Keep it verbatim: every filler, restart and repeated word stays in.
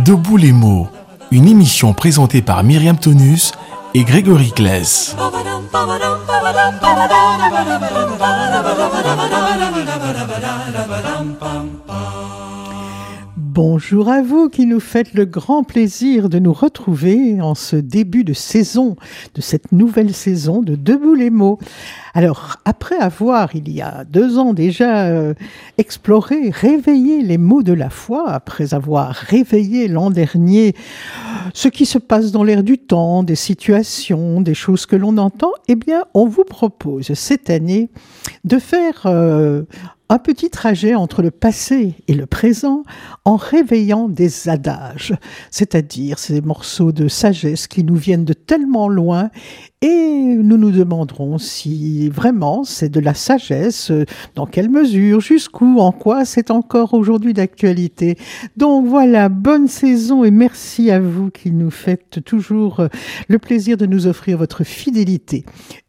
Debout les mots, une émission présentée par Myriam Tonus et Grégory Kless. Bonjour à vous qui nous faites le grand plaisir de nous retrouver en ce début de saison, de cette nouvelle saison de Debout les mots. Alors, après avoir, il y a deux ans déjà, euh, exploré, réveillé les mots de la foi, après avoir réveillé l'an dernier ce qui se passe dans l'air du temps, des situations, des choses que l'on entend, eh bien, on vous propose cette année de faire euh, un petit trajet entre le passé et le présent en réveillant des adages, c'est-à-dire ces morceaux de sagesse qui nous viennent de tellement loin et nous nous demanderons si vraiment c'est de la sagesse, dans quelle mesure, jusqu'où, en quoi c'est encore aujourd'hui d'actualité. Donc voilà, bonne saison et merci à vous qui nous faites toujours le plaisir de nous offrir votre fidélité.